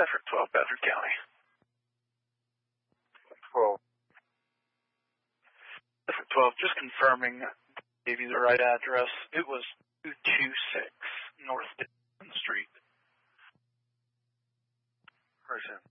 Bedford 12, Bedford County. 12. Bedford 12, just confirming, gave you the right address. It was 226 North Dixon Street. Person.